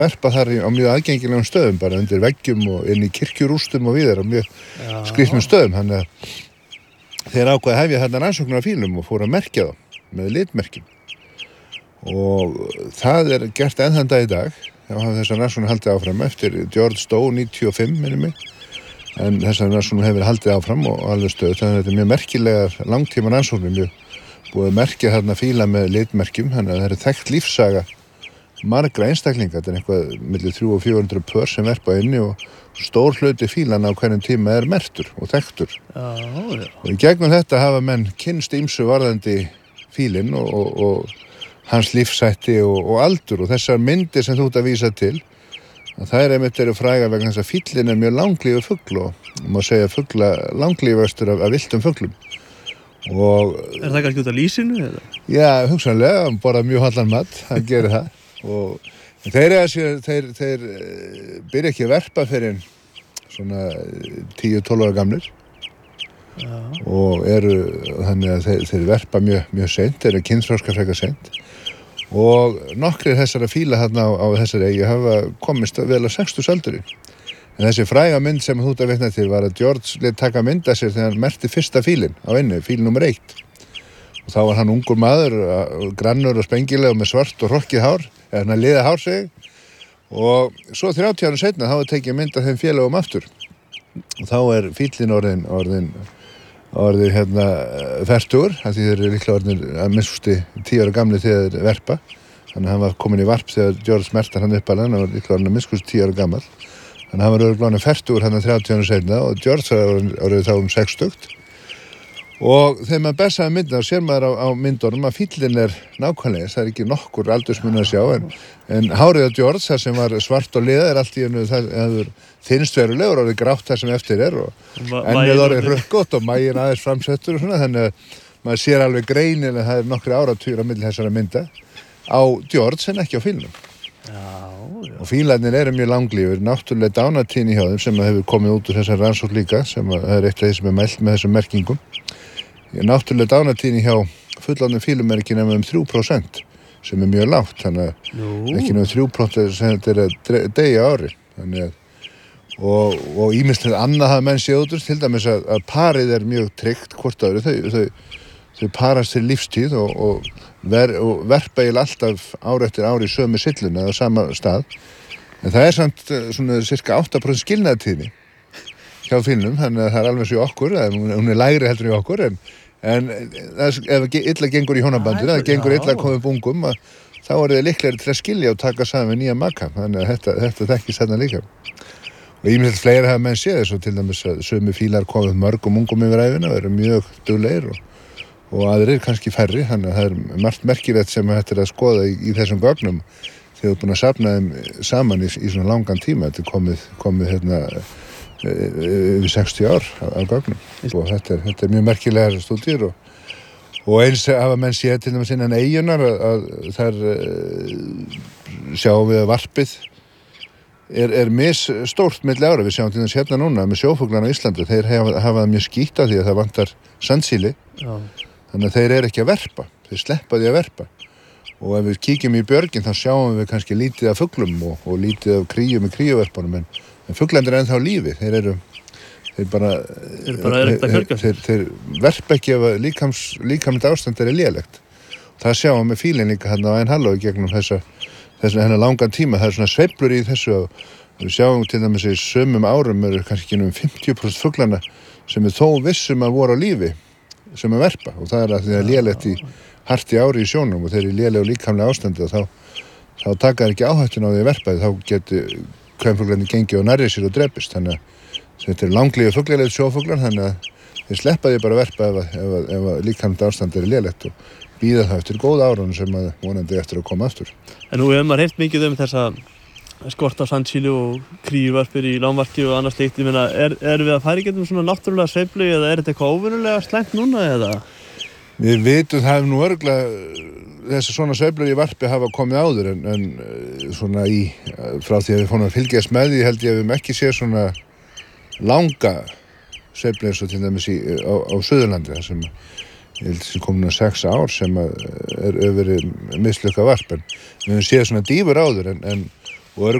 verpa þar á mjög aðgengilegum stöðum, bara undir veggjum og inn í kirkjurústum og víðar á mjög skrýtnum stöðum. Þannig að þeir ákveða að hefja þarna rannsóknir á fílum og fóru að merkja þá með litmerkjum. Og það gert enn þann dag í dag. Þá hafa þessar rannsóknir haldið áfram eftir George Stowe 95, minnir mig. En þessar rannsóknir hefur haldið áfram og alveg stöð. Þannig að þetta er mjög merkilegar langtíma rannsóknir, mjög búið að merkja þarna fíla með litmerkjum. Þannig að það þekkt lífssaga margra einstaklinga. Þetta eitthvað milli 300 og 400 pör sem verpa inni og stór hluti fílana á hverjum tíma merktur og þekktur. Og í gegnum þetta hafa menn kynnst ýmsu varðandi fílinn og hans lífshætti og aldur og þessar myndir sem þú ert að vísa til, þær einmitt eru frægar vegna þess að fíllinn mjög langlífur fugl og má segja fugla langlífastur af villtum fuglum. Og það kannski út af lýsinu eða? Já, hugsanlega, hann borðar mjög hollan mat, hann gerir það. Og þeir byrja ekki að verpa fyrir svona 10-12 ára gamlir. Já. Og þannig að þeir verpa mjög seint, þeir eru kynþroska frekar seint. Og nokkrir þessara fíla þarna á þessari eyju hafa komist vel á 60-aldurinn. En þessi fræga mynd sem þú ert að vitna til var að George lét taka mynd af sér þegar hann merkti fyrsta fílinn á eynni, fíl nummer 1. Og þá var hann ungur maður, grannur og spengilegur með svart og hrokkið hár, eða hann liða hár sig. Og svo 30 árum seinna þá var tekið mynd af þeim félögum aftur. Og þá fíllinn orðin fertugur, því þeir eru líklega orðnir að miskusti 10 ára gamli þegar þeir verpa. Þannig að hann var komin í varp þegar George merkti hann upp alveg, hann var líklega orðin að miskusti 10 ára gamall. Þannig að hann var örugglega fertugur hann 30 árum seinna og George var þá 60. Og þegar maður bersaði myndina, sér maður á myndunum að fíllinn nákvæmlega, það ekki nokkur aldursmunur að sjá, en hárið á George, þar sem var svart og liða, allt í einu það þynnst verulegur, orðið grátt þar sem eftir og ennið orðið hrökkótt og maginn aðeins framsettur og svona, þannig að maður sér alveg greinilega það nokkri áratugir á milli þessara mynda á George en ekki á fílnum. Já. Og fílarnir eru mjög langlífur, náttúrulega dánartíðni hjá þeim sem hefur komið út úr þessar rannsókn líka, sem það eitt af því sem mælt með þessum merkingum. Náttúrulega dánartíðni hjá fullorðnum fílum ekki nema 3%, sem mjög lágt, þannig að ekki nema 3% sem þetta að deyja á ári. Þannig að, og ýmislegt annað hafa menn séð út úr, til dæmis að parið mjög tryggt hvort öðru, þau parast til lífstíð og verpa eiginlega alltaf ár eftir ár í sömu sylluna á sama stað. En það samt svona cirka 8% skilnaðartíðni hjá fílnum, þannig að það alveg svo í okkur, hún lægri heldur í okkur, en ef illa gengur í hjónabandinu, það gengur illa að koma upp ungum, þá þið líklegri til að skilja og taka saman við nýja maka, þannig að þetta þekkist þarna líka. Og ýmislegt fleiri hafa menn séð þessu, til dæmis að sömu fílar komið mörgum ungum yfir ævina og eru mjög duglegir og aðrir kannski færri, þannig að það margt merkilegt sem þetta að skoða í þessum gögnum þegar þú ert búin að safna þeim saman í svona langan tíma. Þetta komið yfir 60 ár af gögnum og þetta mjög merkilegar stúdíur og eins hafa menn séð til dæmis innan eyjunnar að þar sjáum við að varpið misstórt milli ára. Við sjáum til dæmis hérna núna með sjófuglarna á Íslandi, þeir hafa það mjög skítt af því að það vantar sandsíli. Já. Þannig að þeir ekki að verpa, þeir sleppa því að verpa. Og ef við kíkjum í björgin þá sjáum við kannski lítið af fuglum og lítið af kríum í kríuverpunum, en fuglarnir ennþá lífi, þeir verpa ekki ef líkamlegt ástand lélegt. Það sjáum við fílinn líka hérna á Ein Halló í gegnum þennan langan tíma, það svona sveiflur í þessu og við sjáum til dæmis í sömum árum eru kannski um 50% fuglanna sem þó vissum að voru á lífi sem að verpa og það að því að lélegt hart í ári í sjónum og þeir lélegu líkamlega ástandi og þá taka þeir ekki áhættuna á því að verpa þá getur kvenfuglarnir gengið og nærri sér og drepist, þannig að þetta langlífi fuglarlegir sjófuglar, þannig að þeir sleppa því bara að verpa ef líkamlega ástandi lélegt og bíða það eftir góð árun sem að vonandi eftir að koma aftur. En nú hefur maður heyrt mikið þessa skort á sandsíli og kríuvarpir í lágmarki og annað slíkt. Ég meina, er við að fara í getum svona náttúrulega sveiflu eða þetta eitthvað óvenjulega slæmt núna eða? Við vitum það nú örugglega þessi svona sveiflur í varpi hafa komið áður en svona frá því að við fórum að fylgjast með því held ég að við ekki séð svona langa sveiflu eins og til dæmis á Suðurlandi þar sem ég held sem komin 6 ár sem hefur verið mislukkað varp en við höfum séð svona dýfur áður en